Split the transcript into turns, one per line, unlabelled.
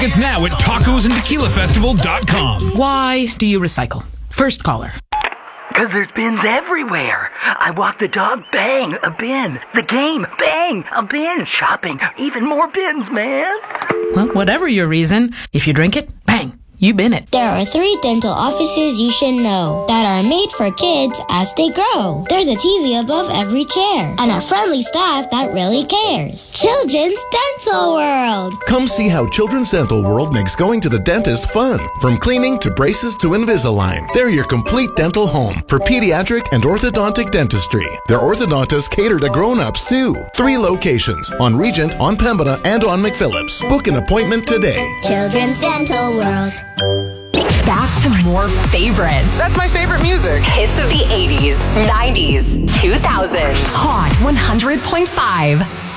It's now at tacosandtequilafestival.com.
Why do you recycle? First caller.
Because there's bins everywhere. I walk the dog, bang, a bin. The game, bang, a bin. Shopping, even more bins, man.
Well, whatever your reason, if you drink it, bang, you bin it.
There are 3 dental offices you should know that are made for kids as they grow. There's a TV above every chair and a friendly staff that really cares. Children's Dental World.
Come see how Children's Dental World makes going to the dentist fun. From cleaning to braces to Invisalign, they're your complete dental home for pediatric and orthodontic dentistry. Their orthodontists cater to grown-ups too. 3 locations, on Regent, on Pembina, and on McPhillips. Book an appointment today.
Children's Dental World.
Back to more favorites.
That's my favorite music.
Hits of the 80s, 90s, 2000s. Hot 100.5.